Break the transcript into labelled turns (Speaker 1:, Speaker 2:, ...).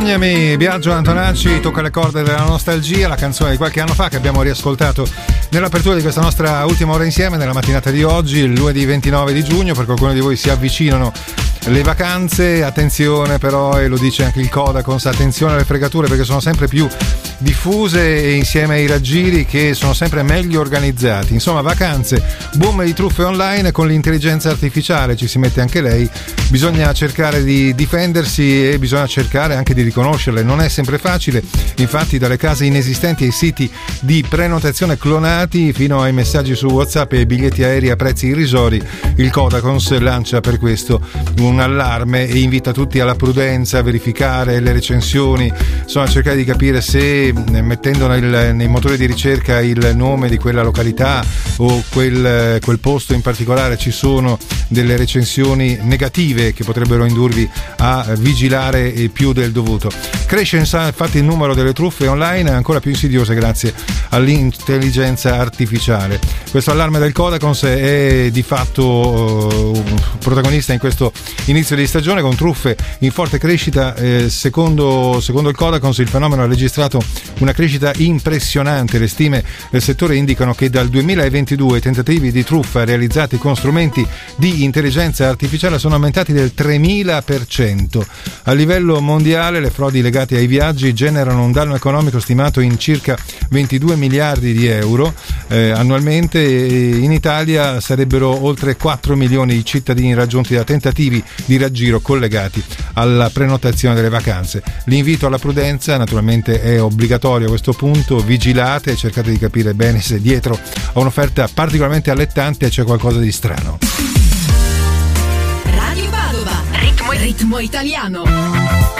Speaker 1: Biagio Antonacci, tocca le corde della nostalgia, la canzone di qualche anno fa che abbiamo riascoltato nell'apertura di questa nostra ultima ora insieme nella mattinata di oggi, il lunedì 29 di giugno. Per qualcuno di voi si avvicinano le vacanze, attenzione però, e lo dice anche il Codacons, attenzione alle fregature, perché sono sempre più diffuse e insieme ai raggiri che sono sempre meglio organizzati. Insomma, vacanze, boom di truffe online. Con l'intelligenza artificiale ci si mette anche lei, bisogna cercare di difendersi e bisogna cercare anche di riconoscerle. Non è sempre facile, infatti, dalle case inesistenti ai siti di prenotazione clonati fino ai messaggi su WhatsApp e biglietti aerei a prezzi irrisori, il Codacons lancia per questo un allarme e invita tutti alla prudenza, a verificare le recensioni, insomma cercare di capire se mettendo nei motori di ricerca il nome di quella località o quel posto in particolare ci sono delle recensioni negative che potrebbero indurvi a vigilare più del dovuto. Cresce infatti il numero delle truffe online, ancora più insidiose grazie all'intelligenza artificiale. Questo allarme del Codacons è di fatto protagonista in questo inizio di stagione, con truffe in forte crescita. Secondo il Codacons il fenomeno ha registrato una crescita impressionante. Le stime del settore indicano che dal 2022 i tentativi di truffa realizzati con strumenti di intelligenza artificiale sono aumentati del 3000%. A livello mondiale le frodi legate ai viaggi generano un danno economico stimato in circa 22 miliardi di euro annualmente. In Italia sarebbero oltre 4 milioni di cittadini raggiunti da tentativi di raggiro collegati alla prenotazione delle vacanze. L'invito alla prudenza naturalmente è obbligatorio a questo punto, vigilate e cercate di capire bene se dietro a un'offerta particolarmente allettante c'è qualcosa di strano.
Speaker 2: Radio Padova, ritmo italiano.